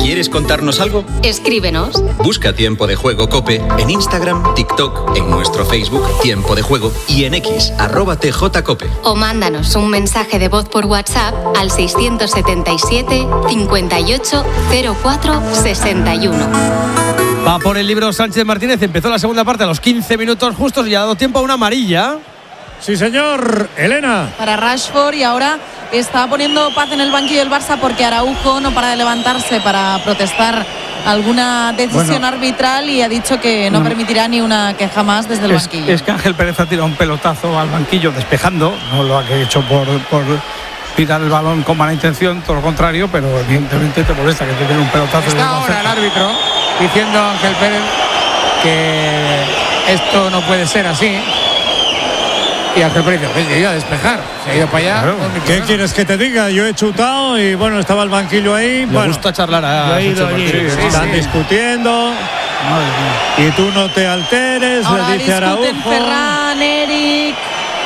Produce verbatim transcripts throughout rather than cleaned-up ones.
¿Quieres contarnos algo? Escríbenos. Busca Tiempo de Juego COPE en Instagram, TikTok, en nuestro Facebook Tiempo de Juego y en X, arroba tjcope. O mándanos un mensaje de voz por WhatsApp al seiscientos setenta y siete, cincuenta y ocho, cero cuatro, sesenta y uno. Va por el libro Sánchez Martínez. Empezó la segunda parte a los quince minutos justos y ha dado tiempo a una amarilla. Sí, señor. Elena. Para Rashford, y ahora está poniendo paz en el banquillo del Barça porque Araujo no para de levantarse para protestar alguna decisión bueno, arbitral y ha dicho que no, no permitirá ni una queja más desde el es, banquillo. Es que Ángel Pérez ha tirado un pelotazo al banquillo despejando, no lo ha hecho por, por tirar el balón con mala intención, todo lo contrario, pero evidentemente te molesta que te den un pelotazo. Está ahora el árbitro diciendo a Ángel Pérez que esto no puede ser así. Y Ángel Pérez dice, he ido a despejar, se ha ido para allá. Claro. ¿Qué quieres que te diga? Yo he chutado y bueno, estaba el banquillo ahí. Me bueno, gusta charlar a sí, están sí. discutiendo. Y tú no te alteres, ahora le dice Araujo. Ferran, Eric.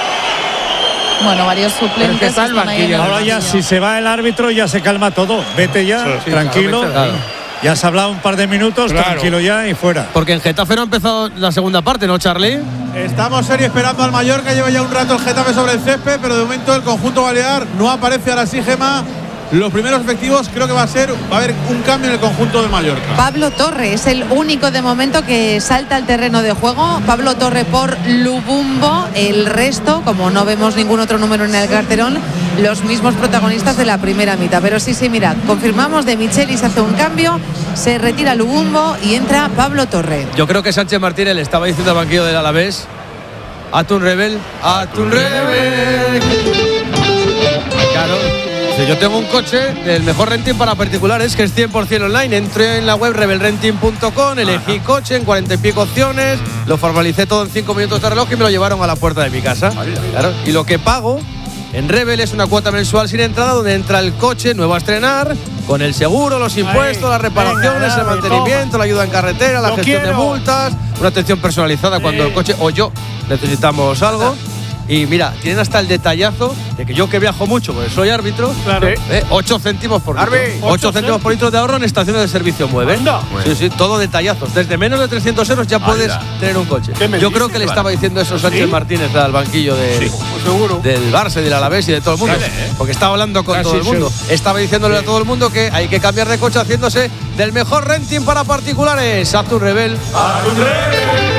Bueno, varios suplentes. Está el banquillo. Ahora ya si se va el árbitro ya se calma todo. Vete ya, sí, sí, tranquilo. Claro. Ya has hablado un par de minutos, claro. Tranquilo ya y fuera. Porque en Getafe no ha empezado la segunda parte, ¿no, Charlie? Estamos serio esperando al Mallorca, lleva ya un rato el Getafe sobre el césped, pero de momento el conjunto balear no aparece. Ahora sí, Gema. Los primeros efectivos creo que va a ser, va a haber un cambio en el conjunto de Mallorca. Pablo Torre es el único de momento que salta al terreno de juego. Pablo Torre por Lubumbo. El resto, como no vemos ningún otro número en el carterón, los mismos protagonistas de la primera mitad. Pero sí, sí, mirad, confirmamos, de Michelis hace un cambio, se retira Lubumbo y entra Pablo Torre. Yo creo que Sánchez Martínez le estaba diciendo al banquillo del Alavés: Atún Rebel, Atún Rebel. Claro. Yo tengo un coche del mejor renting para particulares que es cien por ciento online. Entré en la web rebel renting punto com, elegí Ajá. coche en cuarenta y pico opciones, lo formalicé todo en cinco minutos de reloj y me lo llevaron a la puerta de mi casa. Claro. Y lo que pago en Rebel es una cuota mensual sin entrada, donde entra el coche nuevo a estrenar, con el seguro, los impuestos, Ahí. las reparaciones, Venga, el mantenimiento, la ayuda en carretera, la lo gestión quiero. de multas, una atención personalizada sí. cuando el coche o yo necesitamos algo. Y mira, tienen hasta el detallazo de que yo que viajo mucho, porque soy árbitro, claro. ¿eh? ocho céntimos por litro. ocho céntimos por litro de ahorro en estaciones de servicio Mueve. Sí, sí, todo detallazos. Desde menos de trescientos euros ya puedes Anda. tener un coche. Yo creo que le estaba diciendo eso Sánchez ¿Sí? Martínez al banquillo de, sí, seguro. del Barça, del Alavés y de todo el mundo. Vale, ¿eh? Porque estaba hablando con Casi todo el mundo. Sí. Estaba diciéndole sí. a todo el mundo que hay que cambiar de coche haciéndose del mejor renting para particulares. Atún Rebel. Atún Rebel.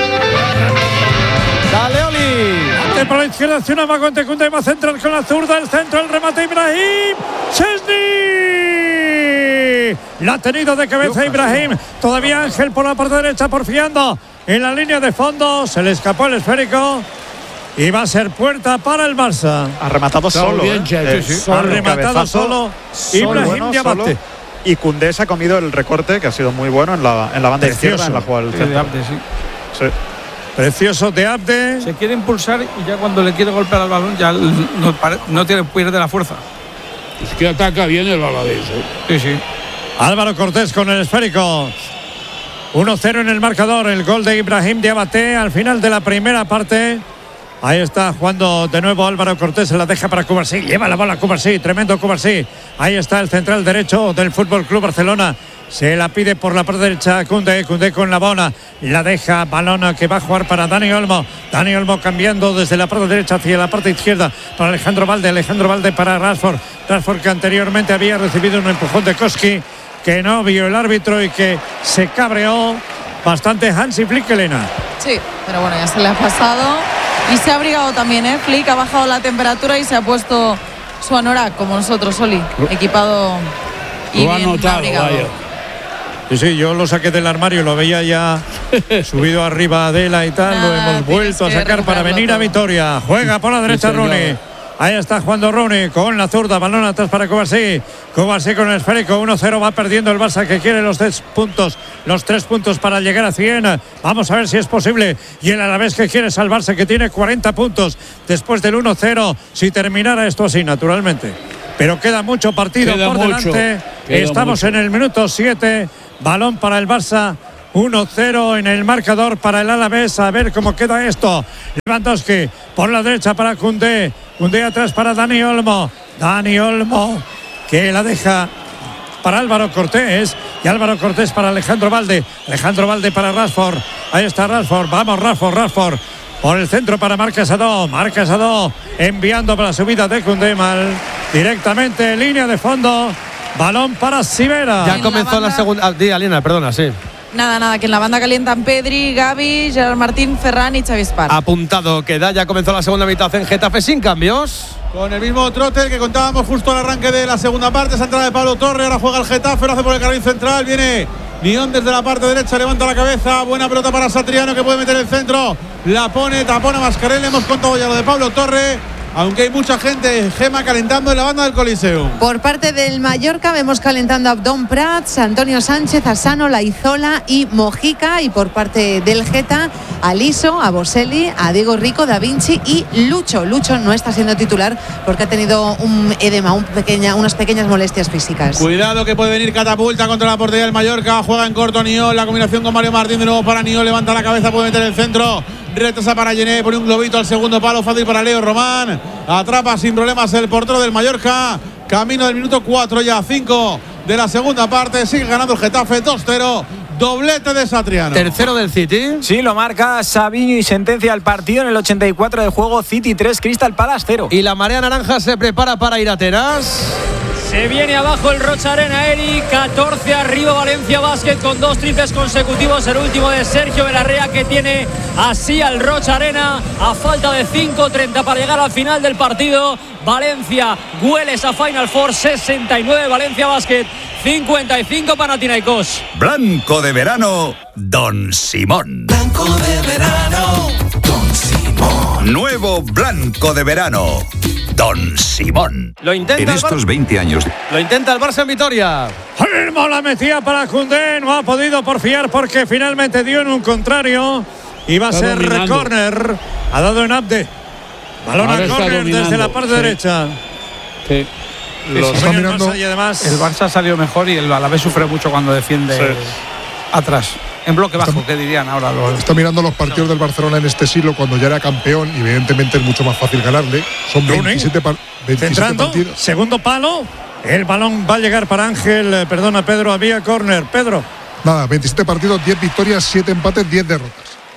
Dale, Oli. Por la izquierda, hacia una vago ante Koundé, va a centrar con la zurda, el centro, el remate Ibrahim Chesney. La ha tenido de cabeza Ibrahim. Todavía Ángel por la parte derecha, porfiando en la línea de fondo. Se le escapó el esférico y va a ser puerta para el Barça. Ha rematado solo. Bien, ¿eh? Sí, sí. Ha rematado solo Ibrahim bueno, Diabate. Y Koundé se ha comido el recorte, que ha sido muy bueno en la, en la banda Precioso. izquierda, en la jugada del centro. Sí, sí. Sí. Precioso de Abde. Se quiere impulsar y ya cuando le quiere golpear al balón ya no, no tiene pierde la fuerza. Es que ataca bien el Alavés, ¿eh? Sí, sí. Álvaro Cortés con el esférico. uno cero en el marcador. El gol de Ibrahim Diabate al final de la primera parte. Ahí está jugando de nuevo Álvaro Cortés. Se la deja para Cubarsí. Lleva la bola Cubarsí. Tremendo Cubarsí. Ahí está el central derecho del Fútbol Club Barcelona. Se la pide por la parte derecha Koundé, Koundé con la bola, la deja balón que va a jugar para Dani Olmo. Dani Olmo cambiando desde la parte derecha hacia la parte izquierda para Alejandro Valde, Alejandro Valde para Rashford. Rashford que anteriormente había recibido un empujón de Koski, que no vio el árbitro y que se cabreó bastante Hansi Flick, Elena. Sí, pero bueno, ya se le ha pasado y se ha abrigado también, ¿eh? Flick ha bajado la temperatura y se ha puesto su anorak, como nosotros, Oli, equipado y lo bien notado, abrigado. Vaya. Sí, sí, yo lo saqué del armario, lo veía ya subido arriba de la y tal, Nada, lo hemos vuelto a sacar para venir todo. a Vitoria. Juega por la derecha sí, Rooney. Ahí está jugando Rooney con la zurda, balón atrás para Kovacic. Kovacic con el esférico, uno cero, va perdiendo el Barça, que quiere los tres puntos, los tres puntos para llegar a cien. Vamos a ver si es posible. Y el Alavés que quiere salvarse, que tiene cuarenta puntos después del uno cero, si terminara esto así, naturalmente. Pero queda mucho partido queda por mucho, delante. Estamos mucho. en el minuto siete. Balón para el Barça, uno cero en el marcador para el Alavés. A ver cómo queda esto. Lewandowski por la derecha para Koundé. Koundé atrás para Dani Olmo. Dani Olmo que la deja para Álvaro Cortés. Y Álvaro Cortés para Alejandro Valde. Alejandro Valde para Rashford. Ahí está Rashford. Vamos, Rashford, Rashford. Por el centro para Marc Sadó. Marc Sadó enviando para la subida de Koundé mal. Directamente en línea de fondo. Balón para Sivera. Ya comenzó la, la segunda. Ah, di, Alina, perdona, sí. Nada, nada, que en la banda calientan Pedri, Gavi, Gerard Martín, Ferran y Xavi Espar. Apuntado, que da, ya comenzó la segunda mitad en Getafe sin cambios. Con el mismo trote que contábamos justo al arranque de la segunda parte. Esa entrada de Pablo Torre, ahora juega el Getafe, lo hace por el carril central. Viene Nión desde la parte derecha, levanta la cabeza. Buena pelota para Satriano, que puede meter el centro. La pone, tapona Mascarell. Hemos contado ya lo de Pablo Torre. Aunque hay mucha gente, Gema, calentando en la banda del Coliseum. Por parte del Mallorca vemos calentando a Abdón Prats, Antonio Sánchez, Asano, Laizola y Mojica. Y por parte del Geta, a Liso, a Boselli, a Diego Rico, Da Vinci y Lucho. Lucho no está siendo titular porque ha tenido un edema, un pequeña, unas pequeñas molestias físicas. Cuidado que puede venir catapulta contra la portería del Mallorca. Juega en corto Niol, la combinación con Mario Martín de nuevo para Niol. Levanta la cabeza, puede meter el centro. Retrasa para Gené, pone un globito al segundo palo, fácil para Leo Román. Atrapa sin problemas el portero del Mallorca. Camino del minuto cuatro ya, cinco de la segunda parte. Sigue ganando el Getafe dos cero. Doblete de Satriano. Tercero del City. Sí, lo marca Savinho y sentencia el partido en el ochenta y cuatro de juego. City tres, Crystal Palace cero. Y la marea naranja se prepara para ir a Atenas. Se viene abajo el Rocha Arena, Eric. catorce arriba Valencia Basket con dos triples consecutivos. El último de Sergio Belarrea, que tiene así al Rocha Arena a falta de cinco treinta para llegar al final del partido. Valencia huele esa Final Four. sesenta y nueve Valencia Basket, cincuenta y cinco Panathinaikos. Blanco de verano, Don Simón. Blanco de verano, Don Simón. Nuevo Blanco de verano, Don Simón. Lo intenta en estos veinte años. Lo intenta el Barça en Vitoria. Firmo la metía para Koundé. No ha podido porfiar porque finalmente dio en un contrario. Y va a ser córner. Ha dado en Abde. Balón a córner desde la parte sí. derecha. Sí. Los está mirando. Y además el Barça salió mejor y el Alavés sufre mucho cuando defiende sí. atrás. En bloque bajo, está, ¿qué dirían ahora? Los... Está mirando los partidos del Barcelona en este siglo cuando ya era campeón y evidentemente es mucho más fácil ganarle. Son veintisiete, par, veintisiete Centrando, partidos. Segundo palo. El balón va a llegar para Ángel. Eh, perdona, Pedro, había córner. Pedro. Nada, veintisiete partidos, diez victorias, siete empates, diez derrotas.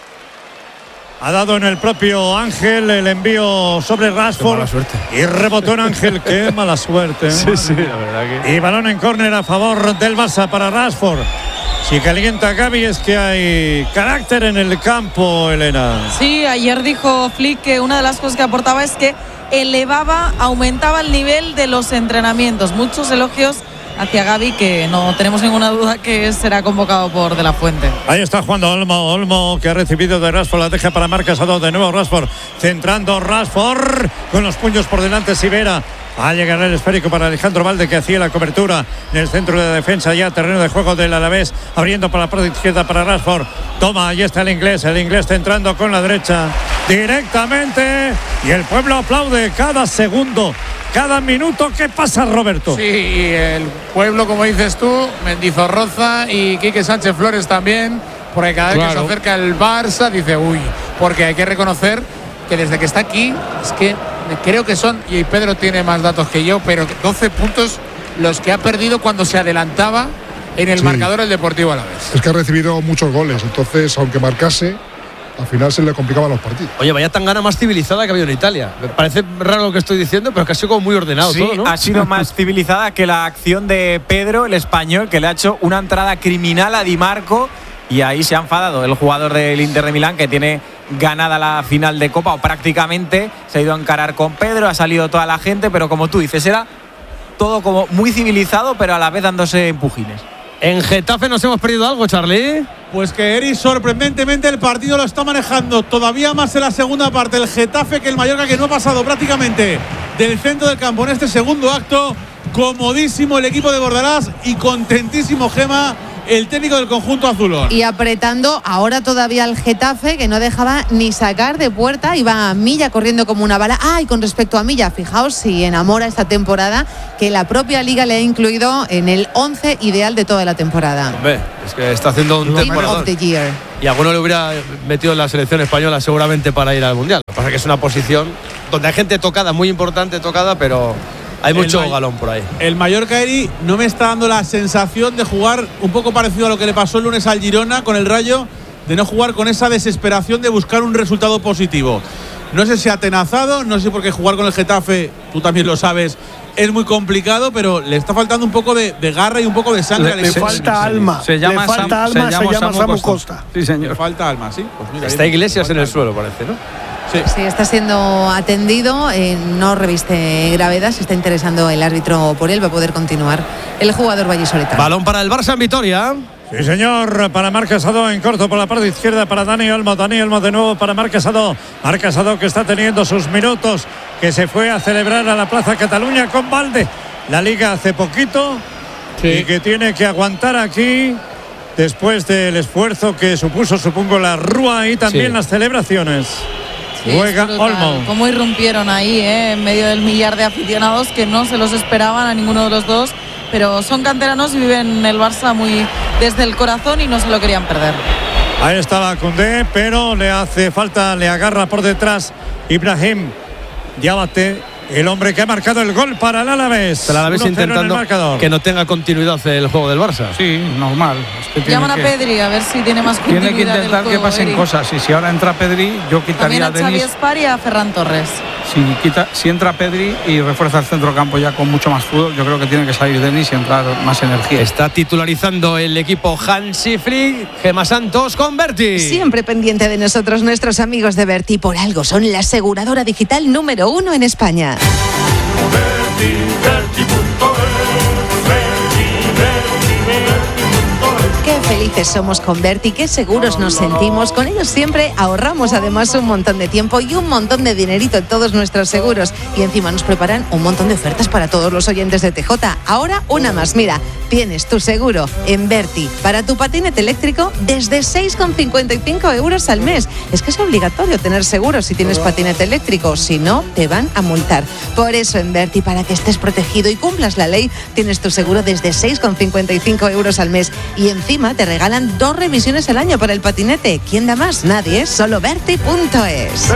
Ha dado en el propio Ángel el envío sobre Rashford. Y rebotó en Ángel. Qué mala suerte. ¿eh? Sí, sí, la verdad que... Y balón en córner a favor del Barça para Rashford. Si calienta Gavi es que hay carácter en el campo, Elena. Sí, ayer dijo Flick que una de las cosas que aportaba es que elevaba, aumentaba el nivel de los entrenamientos. Muchos elogios hacia Gavi, que no tenemos ninguna duda que será convocado por De La Fuente. Ahí está jugando Olmo, Olmo que ha recibido de Rashford, la deja para Marc Gasol, de nuevo Rashford, centrando Rashford, con los puños por delante Sivera. Va a llegar el esférico para Alejandro Valde, que hacía la cobertura en el centro de defensa, ya terreno de juego del Alavés, abriendo para la parte izquierda para Rashford. Toma, ahí está el inglés, el inglés centrando con la derecha directamente, y el pueblo aplaude cada segundo, cada minuto. ¿Qué pasa, Roberto? Sí, y el pueblo, como dices tú, Mendizorroza y Quique Sánchez Flores también, porque cada vez claro. que se acerca el Barça dice uy, porque hay que reconocer que desde que está aquí, es que creo que son, y Pedro tiene más datos que yo, pero doce puntos los que ha perdido cuando se adelantaba en el sí. marcador el Deportivo Alavés. Es que ha recibido muchos goles, entonces aunque marcase, al final se le complicaban los partidos. Oye, vaya Tangana más civilizada que ha habido en Italia. Me parece raro lo que estoy diciendo, pero es que ha sido como muy ordenado sí, todo, ¿no? Ha sido más civilizada que la acción de Pedro, el español, que le ha hecho una entrada criminal a Di Marco, y ahí se ha enfadado el jugador del Inter de Milán, que tiene ganada la final de Copa, o prácticamente. Se ha ido a encarar con Pedro, ha salido toda la gente, pero como tú dices, era todo como muy civilizado, pero a la vez dándose empujines. En Getafe nos hemos perdido algo, Charlie. Pues que Eri, sorprendentemente el partido lo está manejando todavía más en la segunda parte el Getafe que el Mallorca, que no ha pasado prácticamente del centro del campo en este segundo acto. Comodísimo el equipo de Bordalás y contentísimo, Gema, el técnico del conjunto azulón. Y apretando ahora todavía al Getafe, que no dejaba ni sacar de puerta, iba a Milla corriendo como una bala. Ah, y con respecto a Milla, fijaos si enamora esta temporada, que la propia Liga le ha incluido en el once ideal de toda la temporada. Hombre, es que está haciendo un temporada. Y a alguno le hubiera metido en la selección española seguramente para ir al Mundial. Lo que pasa es que es una posición donde hay gente tocada, muy importante tocada, pero Hay mucho el, galón por ahí. El Mallorca, Eri, no me está dando la sensación de jugar un poco parecido a lo que le pasó el lunes al Girona con el Rayo, de no jugar con esa desesperación de buscar un resultado positivo. No sé si atenazado, no sé por qué jugar con el Getafe, tú también lo sabes, es muy complicado, pero le está faltando un poco de, de garra y un poco de sangre. Le, le falta alma. Se llama le falta Sam, alma, se llama, se llama Samu Costa. Costa. Sí, señor. Le falta alma, sí. Pues mira, está Iglesias en el suelo, parece, ¿no? Sí. sí, está siendo atendido, eh, no reviste gravedad, se está interesando el árbitro por él, va a poder continuar el jugador vallisoletano. Balón para el Barça en Vitoria. Sí, señor, para Marc Casado en corto por la parte izquierda para Dani Olmo. Dani Olmo de nuevo para Marc Casado. Marc Casado que está teniendo sus minutos, que se fue a celebrar a la Plaza Cataluña con Valde la Liga hace poquito, sí. Y que tiene que aguantar aquí después del esfuerzo que supuso, supongo, la Rúa y también sí. las celebraciones. Sí, juega Olmo. Cómo irrumpieron ahí, eh, en medio del millar de aficionados que no se los esperaban a ninguno de los dos, pero son canteranos y viven en el Barça muy desde el corazón y no se lo querían perder. Ahí estaba Koundé, pero le hace falta, le agarra por detrás Ibrahim Diabate, el hombre que ha marcado el gol para el Alavés. El Alavés intentando que no tenga continuidad el juego del Barça. Sí, normal. Es que llaman a que, Pedri a ver si tiene más continuidad. Tiene que intentar juego, que pasen Eri. cosas. Y si ahora entra Pedri, yo quitaría también a, a Denis. Xavi Espar y a Ferran Torres. Si, quita, si entra Pedri y refuerza el centrocampo ya con mucho más fútbol, yo creo que tiene que salir Denis y entrar más energía. Está titularizando el equipo Hansi Flick, Gemma Santos con Berti. Siempre pendiente de nosotros, nuestros amigos de Berti, por algo son la aseguradora digital número uno en España. Berti, Berti punto es, Berti, Berti, Berti. Qué felices somos con Berti, qué seguros nos sentimos. Con ellos siempre ahorramos además un montón de tiempo y un montón de dinerito en todos nuestros seguros. Y encima nos preparan un montón de ofertas para todos los oyentes de T J. Ahora una más, mira, tienes tu seguro en Berti para tu patinete eléctrico desde seis con cincuenta y cinco euros al mes. Es que es obligatorio tener seguro si tienes patinete eléctrico, si no te van a multar. Por eso en Berti, para que estés protegido y cumplas la ley, tienes tu seguro desde seis con cincuenta y cinco euros al mes. Y encima te regalan dos revisiones al año para el patinete. ¿Quién da más? Nadie, solo Berti punto es.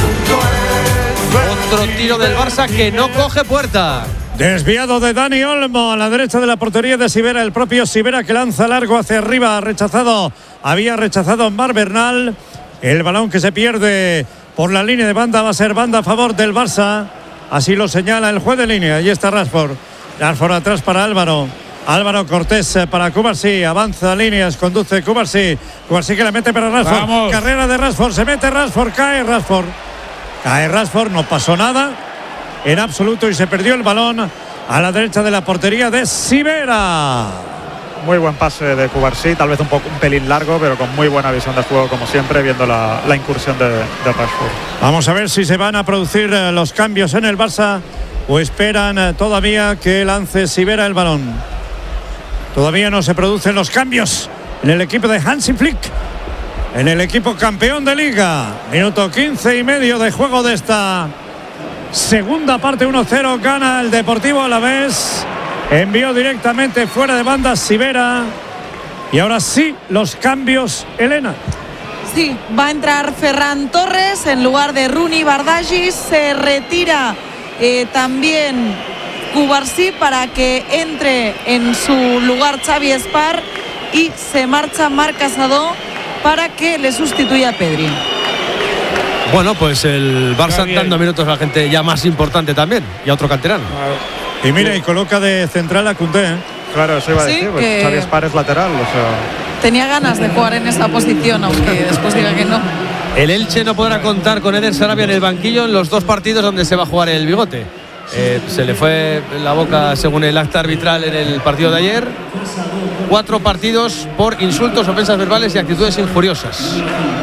Otro tiro del Barça que no coge puerta. Desviado de Dani Olmo a la derecha de la portería de Sivera, el propio Sivera que lanza largo hacia arriba, ha rechazado, había rechazado Mar Bernal. El balón que se pierde por la línea de banda va a ser banda a favor del Barça, así lo señala el juez de línea. Ahí está Rashford, Rashford atrás para Álvaro. Álvaro Cortés para Cubarsí, avanza líneas, conduce Cubarsí, Cubarsí que la mete para Rashford. Vamos. Carrera de Rashford, se mete Rashford, cae Rashford, cae Rashford, no pasó nada en absoluto y se perdió el balón a la derecha de la portería de Sivera. Muy buen pase de Cubarsí, tal vez un poco un pelín largo, pero con muy buena visión de juego como siempre, viendo la, la incursión de, de Rashford. Vamos a ver si se van a producir los cambios en el Barça o esperan todavía que lance Sivera el balón. Todavía no se producen los cambios en el equipo de Hansi Flick, en el equipo campeón de Liga. Minuto quince y medio de juego de esta segunda parte. uno cero gana el Deportivo Alavés. Envió directamente fuera de banda Sivera. Y ahora sí, los cambios, Elena. Sí, va a entrar Ferran Torres en lugar de Rooney Bardghis. Se retira eh, también Cubarsí para que entre en su lugar Xavi Espar y se marcha Marc Casado para que le sustituya a Pedri. Bueno, pues el Barça dando minutos a la gente ya más importante también y a otro canterano. Y mira, y coloca de central a Koundé, ¿eh? Claro, eso iba a Sí, decir, pues que- Xavi Espar es lateral, o sea. Tenía ganas de jugar en esa posición, aunque después diga que no. El Elche no podrá contar con Eder Sarabia en el banquillo en los dos partidos donde se va a jugar el bigote. Eh, se le fue la boca según el acta arbitral en el partido de ayer. Cuatro partidos por insultos, ofensas verbales y actitudes injuriosas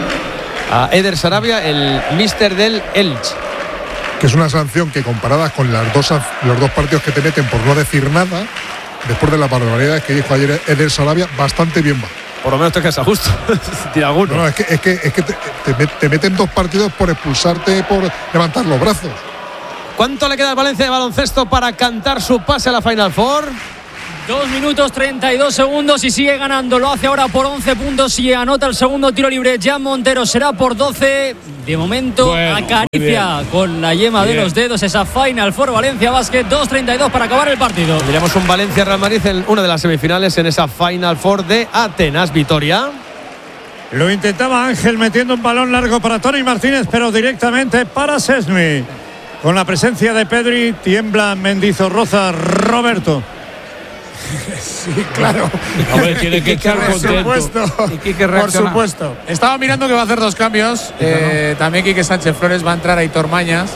a Eder Sarabia, el míster del Elche. Que es una sanción que comparadas con las dos, los dos partidos que te meten por no decir nada, después de las barbaridades que dijo ayer Eder Sarabia, bastante bien va. Por lo menos te quedas a gusto. Tira alguno. No, no, es que, es que, es que te, te, te meten dos partidos por expulsarte, por levantar los brazos. ¿Cuánto le queda al Valencia de baloncesto para cantar su pase a la Final Four? dos minutos treinta y dos segundos y sigue ganando. Lo hace ahora por once puntos y anota el segundo tiro libre. Jan Montero será por doce. De momento Bueno, acaricia con la yema Bien. de los dedos esa Final Four Valencia Basket. dos treinta y dos para acabar el partido. Tendríamos un Valencia-Real Madrid en una de las semifinales en esa Final Four de Atenas. Vitoria. Lo intentaba Ángel metiendo un balón largo para Tony Martínez, pero directamente para Szczęsny. Con la presencia de Pedri, tiembla Mendizorroza. Roberto. Sí, claro. Hombre, tiene que estar Por contento. supuesto. Quique Por reacciona. supuesto. Estaba mirando que va a hacer dos cambios. Eh, también Quique Sánchez Flores va a entrar a Aitor Mañas,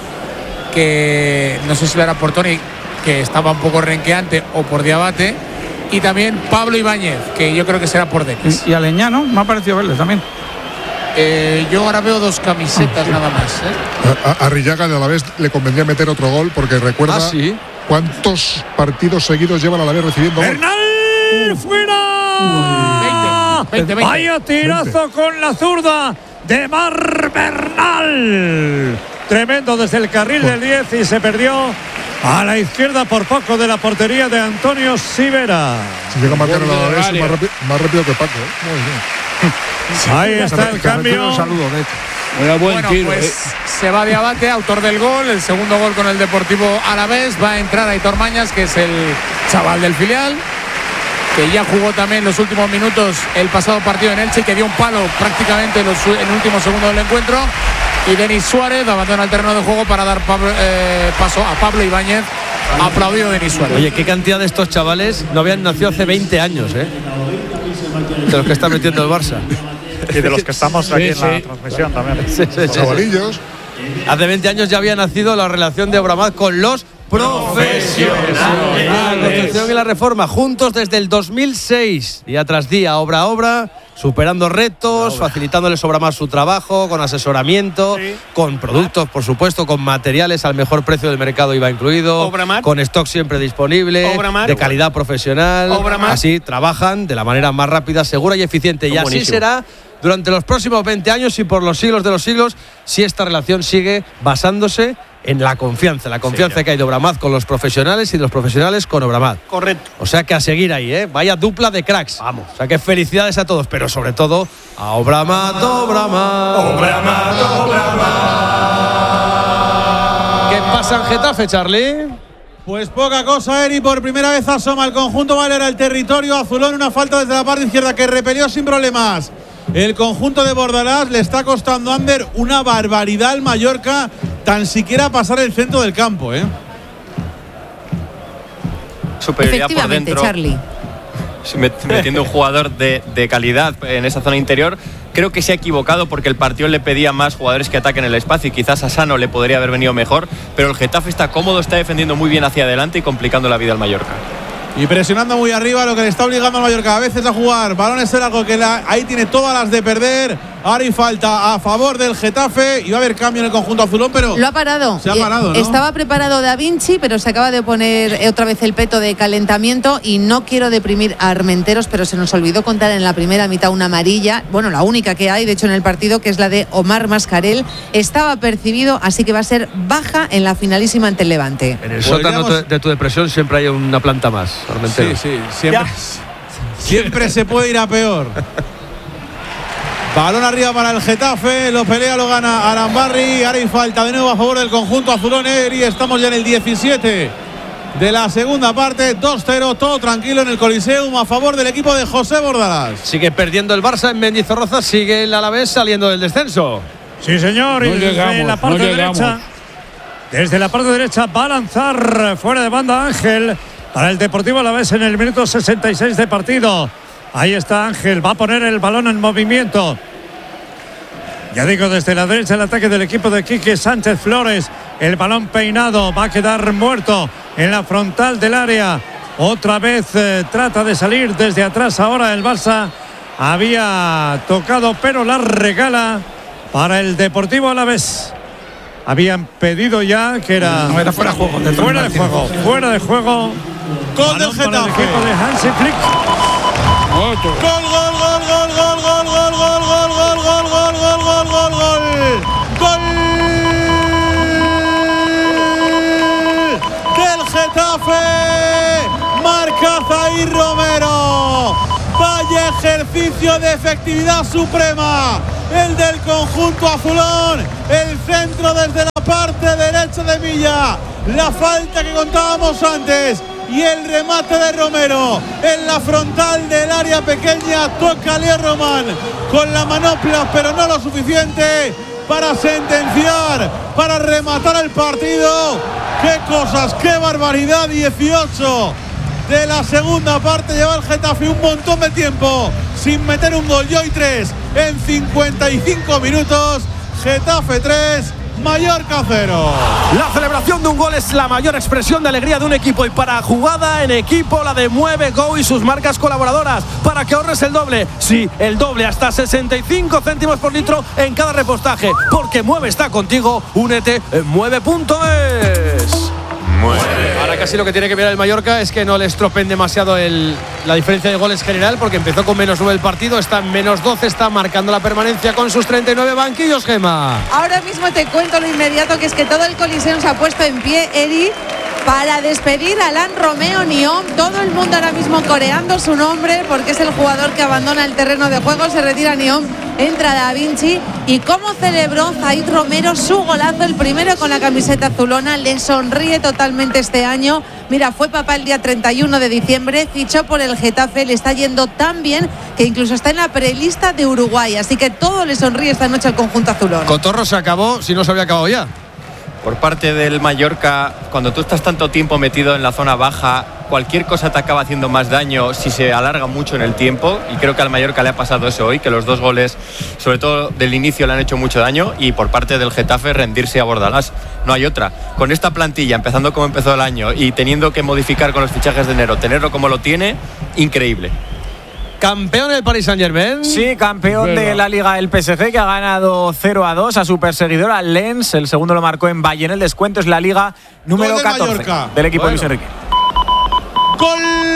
que no sé si lo hará por Tony, que estaba un poco renqueante, o por Diabate. Y también Pablo Ibáñez, que yo creo que será por Denis. Y, y a Leñano, me ha parecido verle también. Eh, yo ahora veo dos camisetas nada más. ¿eh? A, a Arrillaga de Alavés le convendría meter otro gol porque recuerda Ah, sí. cuántos partidos seguidos lleva el Alavés recibiendo gol. ¡Bernal! ¡Fuera! veinte, veinte. Vaya tirazo con la zurda de Mar Bernal. Tremendo desde el carril del diez y se perdió a la izquierda por poco de la portería de Antonio Sivera. Si llega a marcar el Gol de Alavés área. más, rápido, más rápido que Paco. ¿eh? Muy bien. Ahí está el Te recibe cambio. un saludo, de hecho. Era buen Bueno, tiro. pues eh. se va Diabate, autor del gol, el segundo gol con el Deportivo Alavés. Va a entrar Aitor Mañas, que es el chaval del filial, que ya jugó también los últimos minutos el pasado partido en Elche y que dio un palo prácticamente en, los, en el último segundo del encuentro. Y Denis Suárez abandona el terreno de juego para dar Pablo, eh, paso a Pablo Ibáñez. Aplaudido Denis Suárez. Oye, qué cantidad de estos chavales no habían nacido hace veinte años, ¿eh? De los que está metiendo el Barça. Y de los que estamos aquí Sí, en la sí. transmisión también. Sí, sí, sí, sí. Chavalillos. Hace veinte años ya había nacido la relación de Abramat con los profesionales. La construcción y la reforma, juntos desde el dos mil seis, día tras día, obra a obra, superando retos, facilitándoles obra más su trabajo, con asesoramiento, Sí. con productos, por supuesto, con materiales al mejor precio del mercado I V A incluido, Obramat. con stock siempre disponible, Obramat. de calidad profesional. Obramat. Así trabajan de la manera más rápida, segura y eficiente. Y así Buenísimo. será durante los próximos veinte años y por los siglos de los siglos, si esta relación sigue basándose en la confianza, la confianza Sí, que hay de Obramat con los profesionales y de los profesionales con Obramat. Correcto. O sea que a seguir ahí, ¿eh? Vaya dupla de cracks. Vamos. O sea que felicidades a todos, pero sobre todo a Obramat, Obramat. Obramat, Obramat. ¿Qué pasa en Getafe, Charlie? Pues poca cosa, Eri. Por primera vez asoma el conjunto Valera al territorio azulón. Una falta desde la parte izquierda que repelió sin problemas. El conjunto de Bordalás le está costando a Ander una barbaridad al Mallorca, tan siquiera pasar el centro del campo, ¿eh? Superioridad por Efectivamente, dentro. Charlie. Met- Metiendo un jugador de, de calidad en esa zona interior. Creo que se ha equivocado porque el partido le pedía más jugadores que ataquen el espacio y quizás a Sano le podría haber venido mejor, pero el Getafe está cómodo, está defendiendo muy bien hacia adelante y complicando la vida al Mallorca. Y presionando muy arriba, lo que le está obligando al Mallorca a veces a jugar balones largos, que la, ahí tiene todas las de perder. Ahora hay falta a favor del Getafe y va a haber cambio en el conjunto azulón, pero Lo ha parado. Se ha parado, ¿no? Estaba preparado Da Vinci, pero se acaba de poner eh, otra vez el peto de calentamiento. Y no quiero deprimir a Armenteros, pero se nos olvidó contar en la primera mitad una amarilla. Bueno, la única que hay, de hecho, en el partido, que es la de Omar Mascarell. Estaba percibido, así que va a ser baja en la finalísima ante el Levante. En el sótano Podríamos- de tu depresión siempre hay una planta más, Armentero. sí, sí, siempre, siempre se puede ir a peor. Balón arriba para el Getafe, lo pelea, lo gana Arambarri. Ahora hay falta de nuevo a favor del conjunto azulón, y estamos ya en el diecisiete de la segunda parte. dos cero, todo tranquilo en el Coliseum a favor del equipo de José Bordalás. Sigue perdiendo el Barça en Mendizorroza, sigue el Alavés saliendo del descenso. Sí, señor. Y No desde llegamos, la parte no llegamos. derecha. Desde la parte derecha va a lanzar fuera de banda Ángel para el Deportivo Alavés en el minuto sesenta y seis de partido. Ahí está Ángel, va a poner el balón en movimiento. Ya digo, desde la derecha el ataque del equipo de Quique Sánchez Flores. El balón peinado va a quedar muerto en la frontal del área. Otra vez eh, trata de salir desde atrás. Ahora el Barça había tocado, pero la regala para el Deportivo Alavés. Habían pedido ya que era, No, era fuera de juego. de fuera de Martínez. juego, fuera de juego. Gol del Balón para el Getafe. equipo de Hansi Flick. Otro. Gol, gol, gol, gol, gol, gol, gol, gol, gol, gol, gol, gol, gol, gol, gol, gol. Gol del Getafe. Marca Zahir Ejercicio de efectividad suprema, el del conjunto azulón. El centro desde la parte derecha de Milla, la falta que contábamos antes y el remate de Romero en la frontal del área pequeña. Toca Leo Román con la manopla, pero no lo suficiente para sentenciar, para rematar el partido. ¡Qué cosas, qué barbaridad! dieciocho de la segunda parte lleva el Getafe un montón de tiempo sin meter un gol. Y hoy tres en cincuenta y cinco minutos. Getafe tres, Mallorca cero. La celebración de un gol es la mayor expresión de alegría de un equipo, y para jugada en equipo la de Mueve Go y sus marcas colaboradoras, para que ahorres el doble, sí, el doble, hasta sesenta y cinco céntimos por litro en cada repostaje, porque Mueve está contigo. Únete en mueve punto es. Ahora casi lo que tiene que mirar el Mallorca es que no le estropen demasiado el, la diferencia de goles general, porque empezó con menos nueve el partido, está en menos doce, está marcando la permanencia con sus treinta y nueve banquillos, Gemma. Ahora mismo te cuento lo inmediato, que es que todo el Coliseum se ha puesto en pie, Eri, para despedir a Alain Romeo Nyom. Todo el mundo ahora mismo coreando su nombre, porque es el jugador que abandona el terreno de juego. Se retira Nyom, entra Da Vinci. Y cómo celebró Zaid Romero su golazo, el primero con la camiseta azulona. Le sonríe totalmente este año. Mira, fue papá el día treinta y uno de diciembre, fichó por el Getafe, le está yendo tan bien que incluso está en la prelista de Uruguay. Así que todo le sonríe esta noche al conjunto azulón. Cotorro se acabó, si no se había acabado ya. Por parte del Mallorca, cuando tú estás tanto tiempo metido en la zona baja, cualquier cosa te acaba haciendo más daño si se alarga mucho en el tiempo, y creo que al Mallorca le ha pasado eso hoy, que los dos goles, sobre todo del inicio, le han hecho mucho daño, y por parte del Getafe rendirse a Bordalás. No hay otra. Con esta plantilla, empezando como empezó el año y teniendo que modificar con los fichajes de enero, tenerlo como lo tiene, increíble. Campeón el Paris Saint-Germain. Sí, campeón de la Liga el P S G, que ha ganado cero a dos a su perseguidor, al Lens. El segundo lo marcó en Bayern. El descuento es la Liga número del catorce Mallorca. Del equipo Bueno. de Luis Enrique. Gol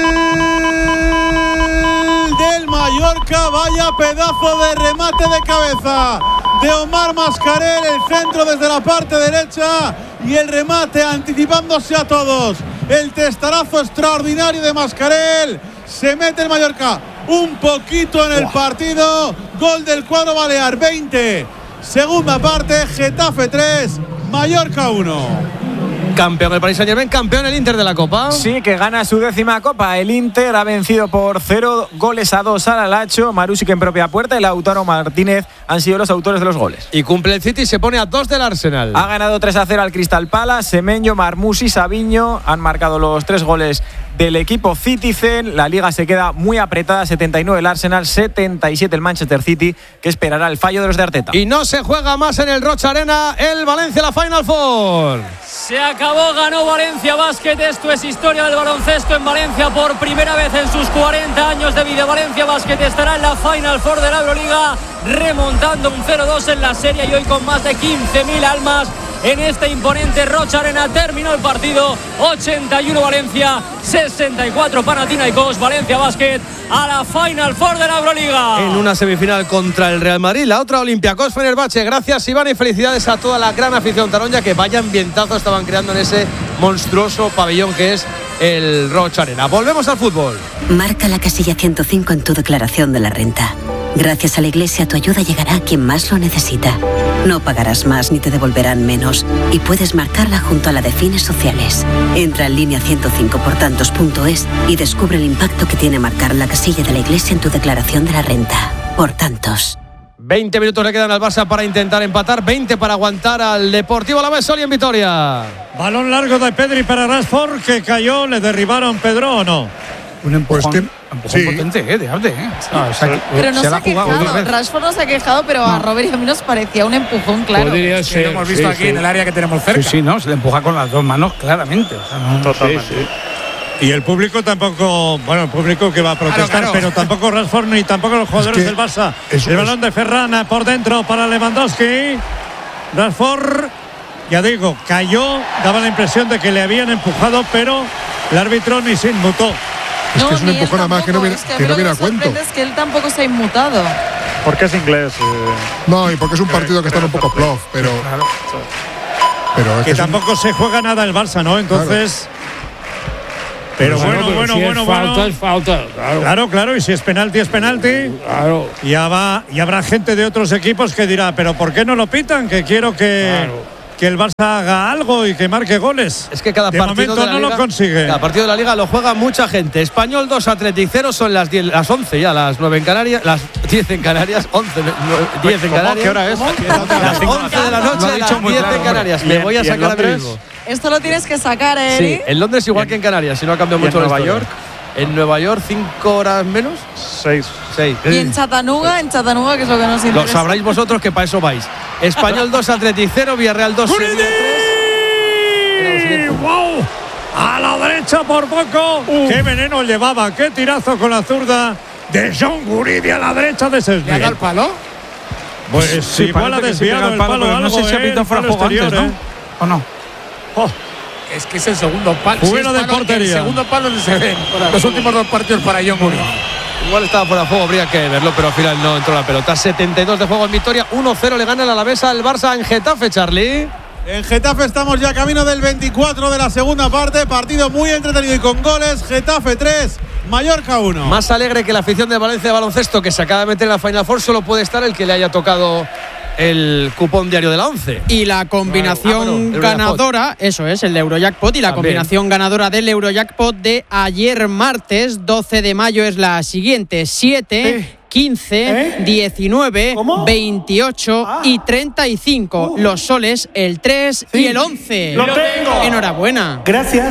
del Mallorca. Vaya pedazo de remate de cabeza de Omar Mascarell. El centro desde la parte derecha y el remate anticipándose a todos. El testarazo extraordinario de Mascarell. Se mete el Mallorca un poquito en el wow. partido. Gol del cuadro balear. veinte. Segunda parte. Getafe tres, Mallorca uno. Campeón el Paris Saint-Germain, campeón el Inter de la Copa. Sí, que gana su décima Copa. El Inter ha vencido por cero goles a dos al Alacho. Marusic en propia puerta y Lautaro Martínez han sido los autores de los goles. Y cumple el City y se pone a dos del Arsenal. Ha ganado tres a cero al Crystal Palace. Semenyo, Marmús y Sabiño han marcado los tres goles del equipo Citizen. La Liga se queda muy apretada. setenta y nueve el Arsenal, setenta y siete el Manchester City, que esperará el fallo de los de Arteta. Y no se juega más en el Rocha Arena. El Valencia, la Final Four. Se acabó, ganó Valencia Basket. Esto es historia del baloncesto en Valencia por primera vez en sus cuarenta años de vida. Valencia Basket estará en la Final Four de la Euroliga, remontando un cero dos en la serie, y hoy con más de quince mil almas en este imponente Rocha Arena. Terminó el partido, ochenta y uno Valencia, sesenta y cuatro Panathinaikos. Valencia Basket a la Final Four de la Euroliga. En una semifinal contra el Real Madrid, la otra Olympiacos Fenerbahce. Gracias, Iván, y felicidades a toda la gran afición taronja, que vaya ambientazo estaban creando en ese monstruoso pabellón que es el Rocha Arena. Volvemos al fútbol. Marca la casilla ciento cinco en tu declaración de la renta. Gracias a la Iglesia, tu ayuda llegará a quien más lo necesita. No pagarás más ni te devolverán menos, y puedes marcarla junto a la de fines sociales. Entra en línea ciento cinco por tantos punto es y descubre el impacto que tiene marcar la casilla de la Iglesia en tu declaración de la renta. Por tantos. veinte minutos le quedan al Barça para intentar empatar, veinte para aguantar al Deportivo Alavés. Soli en Vitoria. Balón largo de Pedri para Rashford, que cayó. ¿Le derribaron Pedro o no? Un empujón, pues que, empujón sí. potente, ¿eh? De arte, ¿eh? No, o sea, que, pero no se, se ha quejado. Rashford no se ha quejado, pero no. a Robert y a mí nos parecía un empujón, claro. Podría ser, lo hemos visto sí, aquí sí. en el área que tenemos cerca. Sí, sí, no, se le empuja con las dos manos claramente. O sea, no, Totalmente. Sí, sí. Y el público tampoco, bueno, el público que va a protestar, claro, claro. pero tampoco Rashford ni tampoco los jugadores es que del Barça. El es... balón de Ferran por dentro para Lewandowski. Rashford, ya digo, cayó, daba la impresión de que le habían empujado, pero el árbitro ni se inmutó. Es no, que es un empujón a más que no viene, es que que no viene a cuento. Es que él tampoco se ha inmutado. Porque es inglés. Eh... No, y porque es un partido que está un poco plof, pero. pero es que, que tampoco un... se juega nada el Barça, ¿no? Entonces. Pero Claro, bueno, pero bueno, si bueno, es bueno. falta, es falta. Claro. Claro, claro, y si es penalti, es penalti. Claro. Y, va, y habrá gente de otros equipos que dirá, pero ¿por qué no lo pitan? Que quiero que, Claro. que el Barça haga algo y que marque goles. Es que cada de partido momento de la no Liga, lo consigue. Cada partido de la Liga lo juega mucha gente. Español dos, Athletic cero, son las diez, las once ya, las nueve en Canarias, las diez en Canarias, once, diez en Canarias. ¿Qué hora es? Las once de la noche, las diez en Canarias. Me voy a sacar a mismo. Esto lo tienes que sacar, ¿eh? Sí, en Londres igual que en Canarias, si no ha cambiado ¿Y mucho en la Nueva historia. York? En Nueva York, cinco horas menos. Seis. Seis. Y en Chattanooga, en Chattanooga, que es lo que nos interesa. Lo sabréis vosotros que para eso vais. Español dos, Athletic cero, Villarreal dos, Sevilla tres. ¡Wow! A la derecha por poco. Uh. ¡Qué veneno llevaba! ¡Qué tirazo con la zurda de John Guridi a la derecha de Sesni! ¿Le ha dado el palo? Pues sí, igual ha desviado el palo, pero no sé si ha pitado fuera de juego antes, ¿no? ¿eh? ¿O no? Oh. Es que es el segundo palo. Fuera Si de es palo, portería. El segundo palo no se ven. Los últimos dos partidos para John Guridi. Igual estaba fuera de juego, habría que verlo, pero al final no entró la pelota. setenta y dos de juego en victoria, uno cero le gana el Alavés al Barça en Getafe, Charlie. En Getafe estamos ya camino del veinticuatro de la segunda parte. Partido muy entretenido y con goles. Getafe tres, Mallorca uno. Más alegre que la afición de Valencia de baloncesto, que se acaba de meter en la Final Four, solo puede estar el que le haya tocado el cupón diario de la once. Y la combinación Claro. Ah, bueno, ganadora, eso es, el Eurojackpot, y la También. combinación ganadora del Eurojackpot de ayer martes, doce de mayo, es la siguiente: siete, quince, ¿Eh? diecinueve, ¿Cómo? veintiocho Ah. y treinta y cinco. Uh. Los soles, el tres Sí. y el once. ¡Lo tengo! Enhorabuena. Gracias.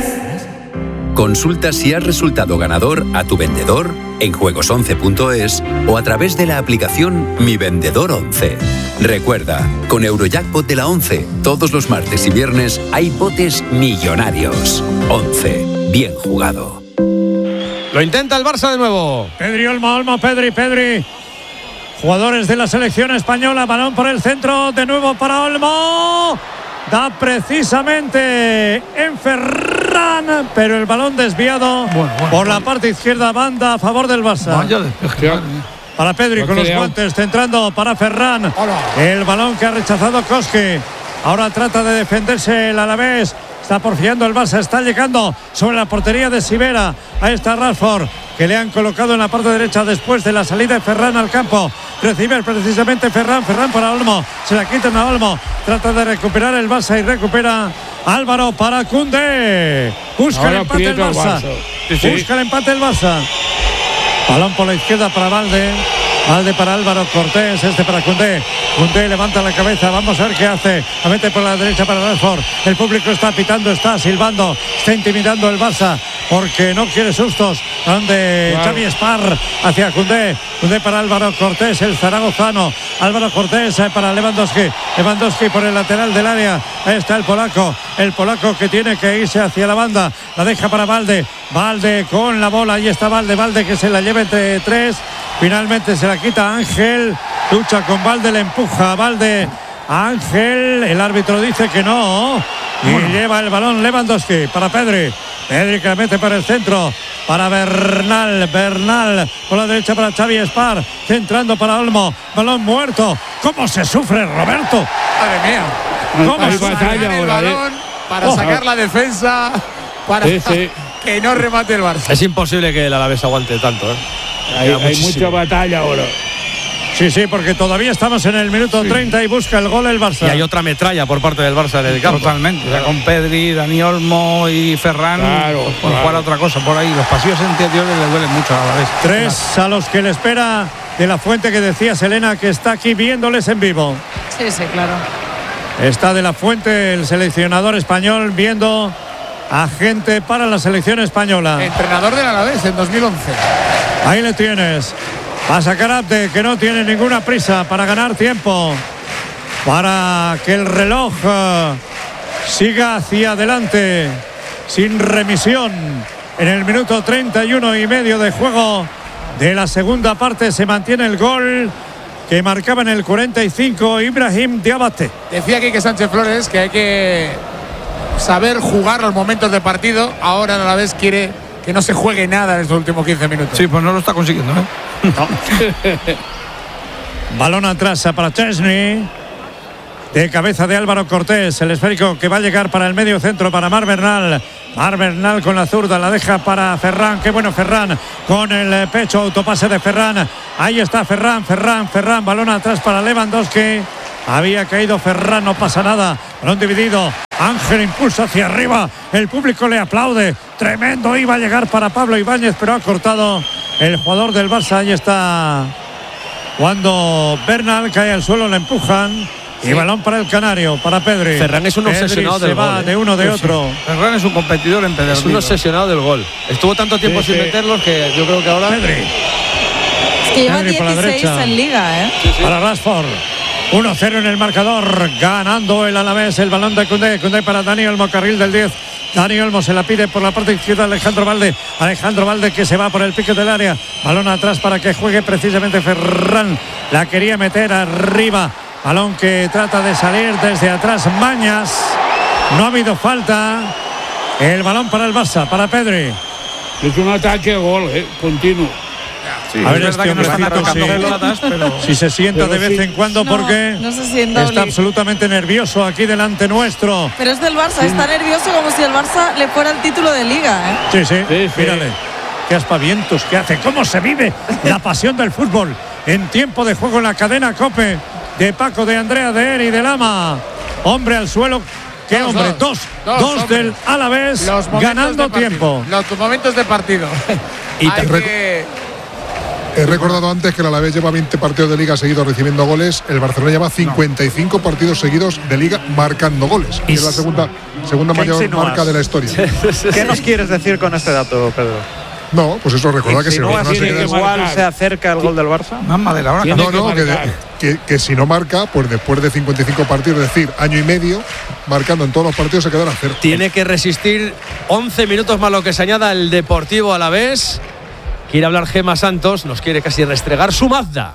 Consulta si has resultado ganador a tu vendedor en juegos once punto es o a través de la aplicación Mi Vendedor once. Recuerda, con Eurojackpot de la once, todos los martes y viernes hay botes millonarios. once. Bien jugado. Lo intenta el Barça de nuevo. Pedri, Olmo, Olmo, Pedri, Pedri. Jugadores de la selección española, balón por el centro, de nuevo para Olmo. Da precisamente en Ferran, pero el balón desviado Bueno, bueno, por la bueno. parte izquierda, banda a favor del Barça. Vaya despeje. madre mía. Para Pedri Lo con ha los creado. guantes, centrando para Ferran. El balón que ha rechazado Koski. Ahora trata de defenderse el Alavés. Está porfiando el Barça, está llegando sobre la portería de Sivera. Ahí está Rashford, que le han colocado en la parte derecha después de la salida de Ferran al campo. Recibe precisamente Ferran, Ferran para Olmo. Se la quitan a Olmo. Trata de recuperar el Barça y recupera Álvaro para Koundé. Busca Ahora el empate el aprieta el Barça. Barça. Sí, sí. Busca el empate el Barça. Balón por la izquierda para Valde. Valde para Álvaro Cortés, este para Koundé. Koundé levanta la cabeza, vamos a ver qué hace. La mete por la derecha para Rashford. El público está pitando, está silbando, está intimidando el Barça porque no quiere sustos. Balón de Claro. Xavi Spar hacia Koundé. Koundé para Álvaro Cortés, el zaragozano. Álvaro Cortés eh, para Lewandowski. Lewandowski por el lateral del área. Ahí está el polaco. El polaco que tiene que irse hacia la banda. La deja para Valde. Valde con la bola. Ahí está Valde. Valde que se la lleva entre tres. Finalmente se la quita Ángel. Lucha con Valde. Le empuja a Valde. A Ángel. El árbitro dice que no. Y bueno, lleva el balón Lewandowski para Pedri. Pedri que la mete para el centro. Para Bernal. Bernal por la derecha para Xavi Spar. Centrando para Olmo. Balón muerto. ¿Cómo se sufre, Roberto? Madre mía. ¿Cómo Hay se batalla Sacar el ahora, ¿eh? balón para Oh. sacar la defensa. Para Sí, sí. que no remate el Barça. Es imposible que el Alavés aguante tanto, ¿eh? Hay, Queda hay muchísimo. mucha batalla ahora. Sí, sí, porque todavía estamos en el minuto treinta y busca el gol el Barça. Y hay otra metralla por parte del Barça en el campo. Totalmente. Ya con Pedri, Dani Olmo y Ferran. Claro, pues pueden claro. jugar a otra cosa por ahí. Los pasillos interiores les duelen mucho a la vez. Tres a los que le espera de la fuente que decía Selena que está aquí viéndoles en vivo. Sí, sí, claro. Está de la fuente el seleccionador español viendo a gente para la selección española. Entrenador del Alavés en dos mil once. Ahí le tienes. A sacar Abde, que no tiene ninguna prisa para ganar tiempo. Para que el reloj eh, siga hacia adelante sin remisión. En el minuto treinta y uno y medio de juego de la segunda parte se mantiene el gol que marcaba en el cuarenta y cinco Ibrahim Diabate. Decía Quique Sánchez Flores que hay que saber jugar los momentos de partido. Ahora a la vez quiere que no se juegue nada en estos últimos quince minutos. Sí, pues no lo está consiguiendo, ¿eh? Balón atrás para Chesney. De cabeza de Álvaro Cortés. El esférico que va a llegar para el medio centro para Mar Bernal. Mar Bernal con la zurda, la deja para Ferran. Qué bueno Ferran con el pecho, autopase de Ferran. Ahí está Ferran, Ferran, Ferran. Balón atrás para Lewandowski. Había caído Ferran, no pasa nada. Balón dividido. Ángel impulsa hacia arriba. El público le aplaude. Tremendo. Iba a llegar para Pablo Ibáñez, pero ha cortado el jugador del Barça. Ahí está. Cuando Bernal cae al suelo, le empujan. Sí. Y balón para el canario, para Pedri. Ferran es un Pedri obsesionado del se gol. va ¿eh? de uno de sí, otro. Sí. Ferran es un competidor empedernido. Es un obsesionado del gol. Estuvo tanto tiempo sí, sin sí. meterlos que yo creo que ahora. Pedri. Es que lleva dieciséis en Liga, ¿eh? Sí, sí. Para Rashford. uno cero en el marcador. Ganando el Alavés. El balón de Koundé. Koundé para Dani Olmo, carril del diez. Dani Olmo se la pide por la parte izquierda Alejandro Valde. Alejandro Valde que se va por el pique del área. Balón atrás para que juegue precisamente Ferran. La quería meter arriba. Balón que trata de salir desde atrás. Mañas. No ha habido falta. El balón para el Barça, para Pedri. Es un ataque gol, eh, continuo. Sí, a ver, es este que no está marcando pelotas, pero si se sienta pero de vez sí. en cuando no, porque no se sienta está Oli. absolutamente nervioso aquí delante nuestro. Pero es del Barça, sí. Está nervioso como si el Barça le fuera el título de Liga, ¿eh? Sí, sí, sí, sí. Mírale. Qué aspavientos que hace, cómo se vive la pasión del fútbol en tiempo de juego en la cadena COPE de Paco, de Andrea, de Eri, de Lama. Hombre al suelo. ¿Qué dos, hombre? Dos, dos, dos del Alavés ganando tiempo. Los momentos de partido. Y Hay que... He recordado antes que el Alavés lleva veinte partidos de Liga seguidos recibiendo goles. El Barcelona lleva cincuenta y cinco no. partidos seguidos de Liga marcando goles. Y es la segunda, segunda mayor insinúas? marca de la historia. ¿Qué nos quieres decir con este dato, Pedro? No, pues eso, recordad que si no se queda igual se acerca el gol del Barça. Más madera ahora. No, no, que, que, que, que si no marca, pues después de cincuenta y cinco partidos, es decir, año y medio, marcando en todos los partidos se quedará cerca. Tiene que resistir once minutos más lo que se añada el Deportivo Alavés. Quiere hablar Gemma Santos, nos quiere casi restregar su Mazda.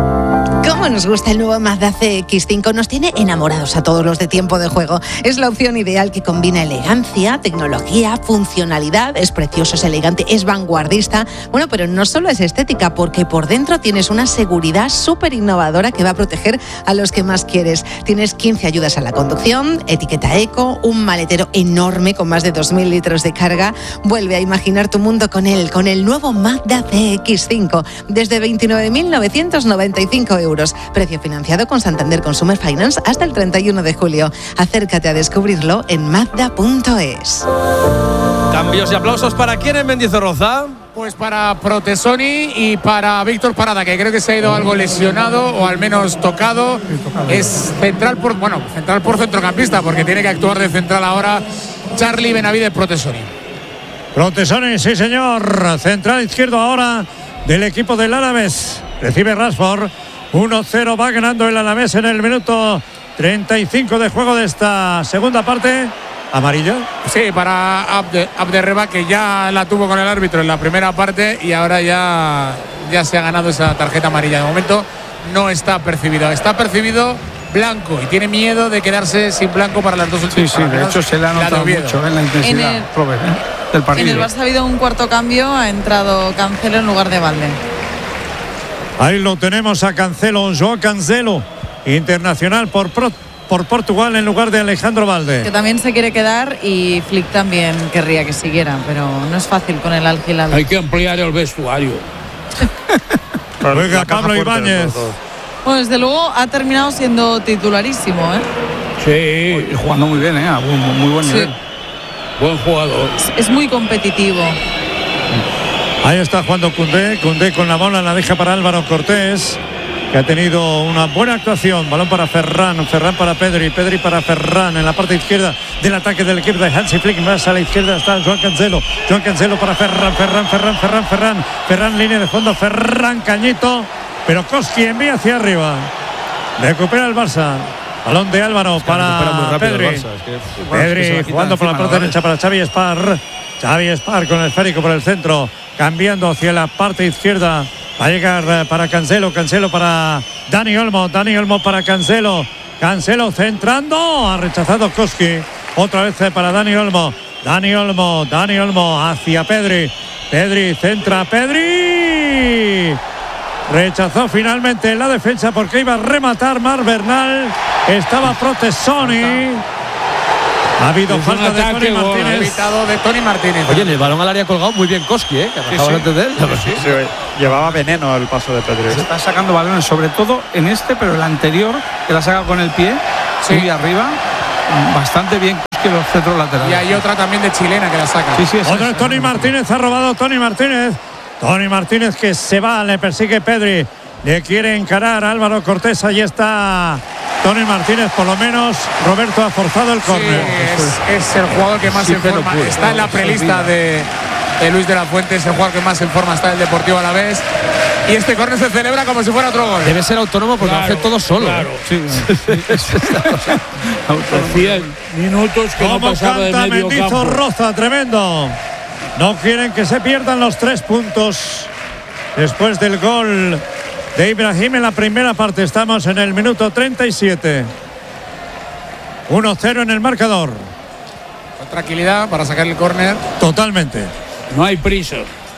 ¿Cómo nos gusta el nuevo Mazda C X cinco? Nos tiene enamorados a todos los de Tiempo de Juego. Es la opción ideal que combina elegancia, tecnología, funcionalidad. Es precioso, es elegante, es vanguardista. Bueno, pero no solo es estética, porque por dentro tienes una seguridad súper innovadora que va a proteger a los que más quieres. Tienes quince ayudas a la conducción, etiqueta eco, un maletero enorme con más de dos mil litros de carga. Vuelve a imaginar tu mundo con él, con el nuevo Mazda C X cinco. Desde veintinueve mil novecientos noventa y cinco euros. Precio financiado con Santander Consumer Finance hasta el treinta y uno de julio. Acércate a descubrirlo en mazda punto es. Cambios y aplausos para quién en Mendizorroza. Pues para Protesoni y para Víctor Parada, que creo que se ha ido algo lesionado o al menos tocado. Es central por, bueno, central por centrocampista, porque tiene que actuar de central ahora Charlie Benavides Protesoni. Protesoni, sí señor. Central izquierdo ahora del equipo del Alavés. Recibe Rashford. uno cero va ganando el Alavés en el minuto treinta y cinco de juego de esta segunda parte. ¿Amarilla? Sí, para Abde, Abderreba, que ya la tuvo con el árbitro en la primera parte y ahora ya, ya se ha ganado esa tarjeta amarilla. De momento no está percibido. Está percibido blanco y tiene miedo de quedarse sin blanco para las dos últimas. Sí, sí, de hecho se le ha notado mucho en la intensidad en el, Robert, ¿eh? del partido. En el Barça ha habido un cuarto cambio, ha entrado Cancelo en lugar de Valde. Ahí lo tenemos a Cancelo, João Cancelo, internacional por, Pro, por Portugal en lugar de Alejandro Valde. Que también se quiere quedar y Flick también querría que siguiera, pero no es fácil con el Al Hilal. Hay que ampliar el vestuario. Juega Pablo Ibáñez. Bueno, desde luego ha terminado siendo titularísimo, ¿eh? Sí, y jugando muy bien, ¿eh? Muy, muy buen nivel. Sí. Buen jugador. Es, es muy competitivo. Ahí está jugando Koundé, Koundé con la bola, la deja para Álvaro Cortés, que ha tenido una buena actuación. Balón para Ferran, Ferran para Pedri, Pedri para Ferran en la parte izquierda del ataque del equipo de Hansi Flick. Más a la izquierda está João Cancelo, João Cancelo para Ferran, Ferran, Ferran, Ferran, Ferran, Ferran, línea de fondo, Ferran, Cañito, pero Koski envía hacia arriba. Recupera el Barça. Balón de Álvaro es que para Pedri. Barça, es que, bueno, Pedri es que jugando por la parte derecha para Xavi Espar. Xavi Espar con el esférico por el centro, cambiando hacia la parte izquierda. Va a llegar para Cancelo, Cancelo para Dani Olmo, Dani Olmo para Cancelo, Cancelo centrando, ha rechazado Koski. Otra vez para Dani Olmo, Dani Olmo, Dani Olmo hacia Pedri, Pedri centra, Pedri. Rechazó finalmente la defensa porque iba a rematar Mar Bernal. Estaba Protesoni. Ha habido Es falta un de ataque, Tony gol. Martínez. Invitado de Tony Martínez. Oye, en el balón al área colgado muy bien Koski, ¿eh? Que Sí, acabas sí. antes de él. Sí, sí, llevaba veneno el paso de Pedri. Se está sacando balones, sobre todo en este, pero el anterior, que la saca con el pie, Sí. muy arriba, bastante bien que los centros laterales. Y hay otra también de chilena que la saca. Sí, sí, es Otra es Tony Martínez, ha robado Tony Martínez. Tony Martínez que se va, le persigue Pedri. Le quiere encarar a Álvaro Cortés. Ahí está Tony Martínez, por lo menos. Roberto ha forzado el Sí, córner. es, es el jugador que más Sí, en pero forma puede, está no, en la se prelista olvida. de, de Luis de la Fuente. Es el jugador que más en forma está el Deportivo Alavés. Y este córner se celebra como si fuera otro gol. Debe ser autónomo porque Claro, lo hace todo solo. claro. ¿eh? Hacía minutos que no ¿Cómo pasaba de canta medio Mendizo campo. Roza? Tremendo. No quieren que se pierdan los tres puntos después del gol de Ibrahim en la primera parte. Estamos en el minuto treinta y siete. uno cero en el marcador. Con tranquilidad para sacar el córner. Totalmente. No hay prisa.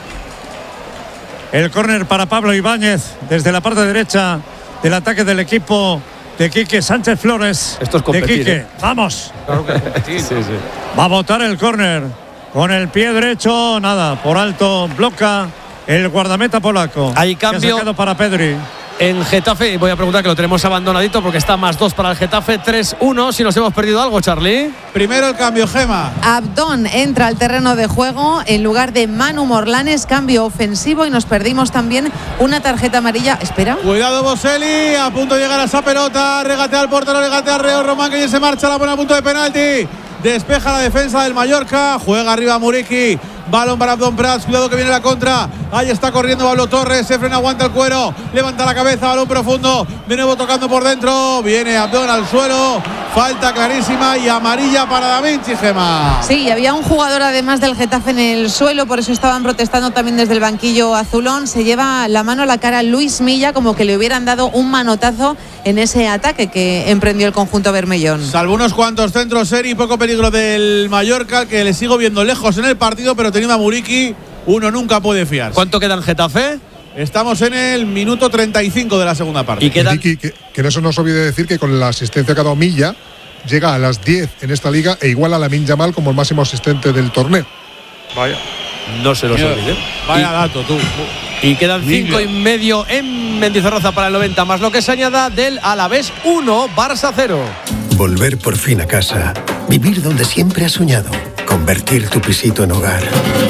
El córner para Pablo Ibáñez desde la parte derecha del ataque del equipo de Quique Sánchez Flores. Esto es competir, de Quique. ¿eh? Vamos. Claro que competir. Sí, sí. Va a botar el córner con el pie derecho. Nada, por alto bloca el guardameta polaco. Hay que ha cambio. sacado para Pedri. En Getafe, voy a preguntar que lo tenemos abandonadito porque está más dos para el Getafe, tres uno. Si nos hemos perdido algo, Charlie. Primero el cambio, Gema. Abdón entra al terreno de juego en lugar de Manu Morlanes, cambio ofensivo y nos perdimos también una tarjeta amarilla. Espera. Cuidado Boselli, a punto de llegar a esa pelota, regatea al portero, regatea a Reo Román, que ya se marcha, la pone a punto de penalti. Despeja la defensa del Mallorca, juega arriba Muriqui, balón para Abdón Prats, cuidado que viene la contra, ahí está corriendo Pablo Torres, se frena, aguanta el cuero, levanta la cabeza, balón profundo, de nuevo tocando por dentro, viene Abdón al suelo, falta clarísima y amarilla para Da Vinci, Gema. Sí, y había un jugador además del Getafe en el suelo, por eso estaban protestando también desde el banquillo azulón. Se lleva la mano a la cara Luis Milla, como que le hubieran dado un manotazo en ese ataque que emprendió el conjunto bermellón. Salvo unos cuantos centros, Seri, poco peligro del Mallorca, que le sigo viendo lejos en el partido, pero teniendo a Muriqui, uno nunca puede fiarse. ¿Cuánto queda en Getafe? Estamos en el minuto treinta y cinco de la segunda parte. Y quedan. Ricky, que, que no se nos olvide decir que con la asistencia que ha dado Milla, llega a las diez en esta liga e iguala a Lamine Yamal como el máximo asistente del torneo. Vaya. No se los Mira, olvide. Vaya Y- dato, tú. Y quedan cinco Milla. y medio en Mendizorroza para el noventa, más lo que se añada del Alavés uno, Barça cero. Volver por fin a casa. Vivir donde siempre has soñado. Convertir tu pisito en hogar.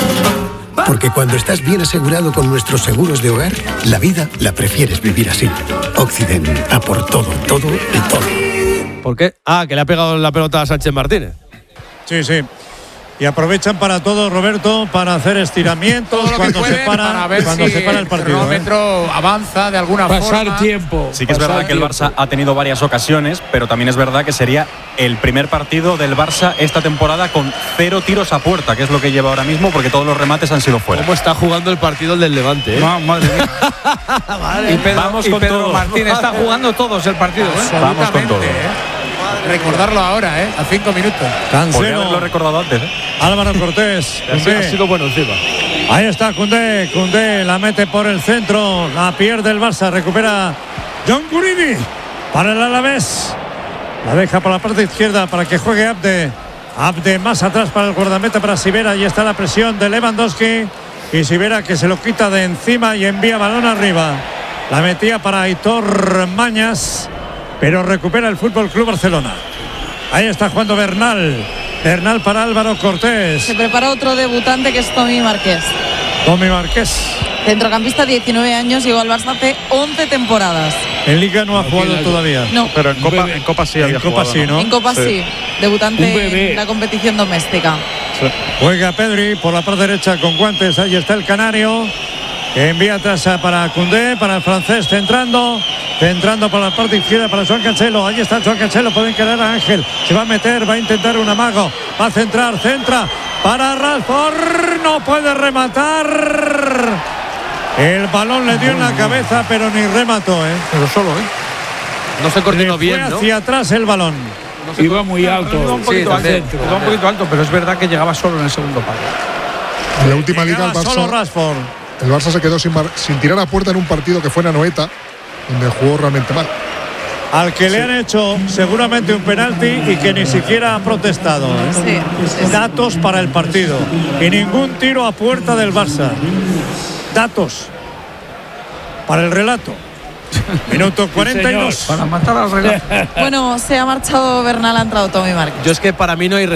Porque cuando estás bien asegurado con nuestros seguros de hogar, la vida la prefieres vivir así. Occident, a por todo, todo y todo. ¿Por qué? Ah, que le ha pegado la pelota a Sánchez Martínez. Sí, sí. Y aprovechan para todo, Roberto, para hacer estiramientos Todo lo que cuando, se pueden para, para ver cuando si se para el partido. ¿eh? cronómetro avanza de alguna Pasar forma. tiempo. Sí que es pasar verdad que el tiempo. Barça ha tenido varias ocasiones, pero también es verdad que sería el primer partido del Barça esta temporada con cero tiros a puerta, que es lo que lleva ahora mismo, porque todos los remates han sido fuera. ¿Cómo está jugando el partido el del Levante? ¿eh? Ma- madre mía. Vale. Y Pedro, Vamos y con Pedro todo. Martínez está jugando todos el partido. ¿eh? Vamos con todo. ¿eh? Recordarlo ahora, ¿eh? A cinco minutos. Podría haberlo Cancelo, recordado antes. ¿eh? Álvaro Cortés. Ha sido- Koundé. ha sido bueno encima. Ahí está Koundé, Koundé la mete por el centro, la pierde el Barça, recupera John Guridi para el Alavés. La deja por la parte izquierda para que juegue Abde. Abde más atrás para el guardameta, para Sivera. Ahí está la presión de Lewandowski. Y Sivera que se lo quita de encima y envía balón arriba. La metía para Aitor Mañas, pero recupera el Fútbol Club Barcelona. Ahí está jugando Bernal. Bernal para Álvaro Cortés. Se prepara otro debutante que es Tommy Márquez. Tommy Márquez. Centrocampista, diecinueve años, llegó al Barça hace once temporadas. En Liga no ha jugado todavía. No. Pero en Copa, en Copa sí En había Copa jugado, sí, ¿no? En Copa Sí. sí, Un debutante bebé. en la competición doméstica. Juega Pedri por la parte derecha con guantes. Ahí está el canario. Que envía atrás para Koundé, para el francés, centrando. Centrando por la parte izquierda para Joan Cancelo. Ahí está Joan Cancelo. Pueden quedar a Ángel. Se va a meter, va a intentar un amago. Va a centrar, centra. Para Rashford. No puede rematar. El balón le dio en la cabeza, pero ni remató, ¿eh? Pero solo, ¿eh? No se coordinó Fue bien, ¿no? hacia atrás el balón. Iba muy alto. Iba un poquito Sí, alto, centro. iba un poquito alto, pero es verdad que llegaba solo en el segundo palo. En la última liga el Llegaba solo Barça, Rashford. el Barça se quedó sin, mar- sin tirar a puerta en un partido que fue en Anoeta, donde jugó realmente mal. al que le han hecho seguramente un penalti y que ni siquiera ha protestado, ¿eh? Sí, sí. Datos para el partido y ningún tiro a puerta del Barça. Datos para el relato. Minuto cuarenta y dos. Para matar al relato. Bueno, se ha marchado Bernal, ha entrado Tommy Márquez. Yo es que para mí no hay